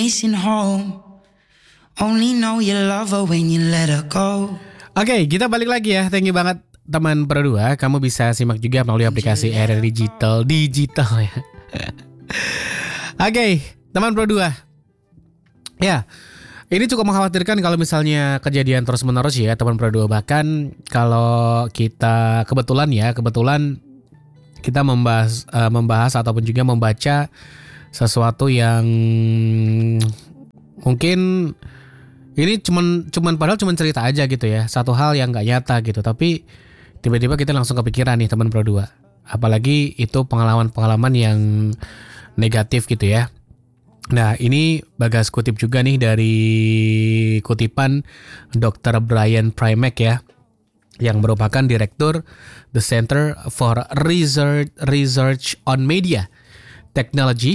Missing home. Only know you love her when you let her go. Oke, kita balik lagi ya. Thank you banget teman Pro 2. Kamu bisa simak juga melalui aplikasi RRI Digital ya. Oke, teman Pro 2. Ya, ini cukup mengkhawatirkan kalau misalnya kejadian terus-menerus ya teman Pro 2. Bahkan kalau kita kebetulan kita membahas ataupun juga membaca sesuatu yang mungkin ini cuman padahal cuman cerita aja gitu ya, satu hal yang nggak nyata gitu, tapi tiba-tiba kita langsung kepikiran nih teman Pro 2. Apalagi itu pengalaman yang negatif gitu ya. Nah, ini Bagas kutip juga nih dari kutipan Dr. Brian Primack ya, yang merupakan direktur The Center for Research on Media Technology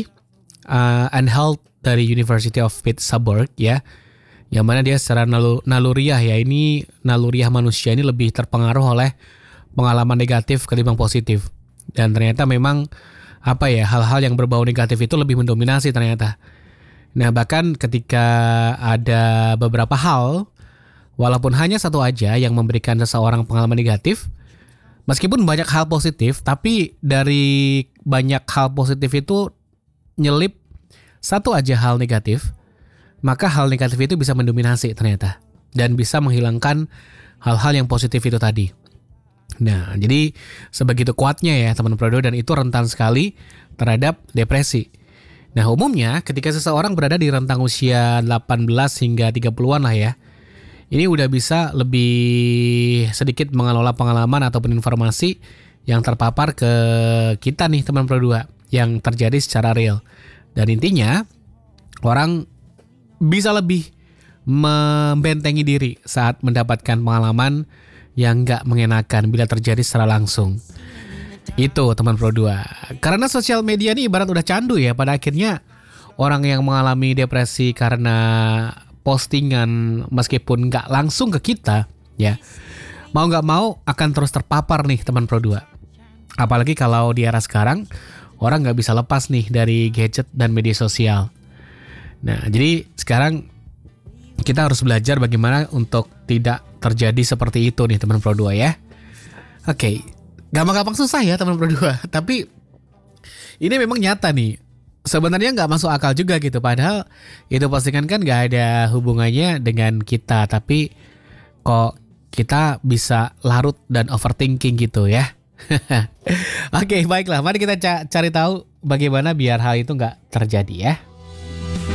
and Health dari University of Pittsburgh ya, yang mana dia secara naluriah ya, ini naluriah manusia ini lebih terpengaruh oleh pengalaman negatif ketimbang positif, dan ternyata memang hal-hal yang berbau negatif itu lebih mendominasi ternyata. Nah, bahkan ketika ada beberapa hal, walaupun hanya satu aja yang memberikan seseorang pengalaman negatif, meskipun banyak hal positif, tapi dari banyak hal positif itu nyelip satu aja hal negatif, maka hal negatif itu bisa mendominasi ternyata, dan bisa menghilangkan hal-hal yang positif itu tadi. Nah, jadi sebegitu kuatnya ya teman Pro 2, dan itu rentan sekali terhadap depresi. Nah, umumnya ketika seseorang berada di rentang usia 18 hingga 30-an lah ya, ini udah bisa lebih sedikit mengelola pengalaman ataupun informasi yang terpapar ke kita nih teman Pro 2 yang terjadi secara real. Dan intinya orang bisa lebih membentengi diri saat mendapatkan pengalaman yang gak mengenakan bila terjadi secara langsung. Itu teman Pro 2. Karena sosial media ini ibarat udah candu ya, pada akhirnya orang yang mengalami depresi karena postingan meskipun gak langsung ke kita ya, mau gak mau akan terus terpapar nih teman Pro 2. Apalagi kalau di era sekarang orang gak bisa lepas nih dari gadget dan media sosial. Nah, jadi sekarang kita harus belajar bagaimana untuk tidak terjadi seperti itu nih teman Pro 2 ya. Oke, gampang-gampang susah ya teman Pro 2, tapi ini memang nyata nih. Sebenarnya nggak masuk akal juga gitu, padahal itu postingan kan nggak ada hubungannya dengan kita, tapi kok kita bisa larut dan overthinking gitu ya. Oke, baiklah, mari kita cari tahu bagaimana biar hal itu nggak terjadi ya.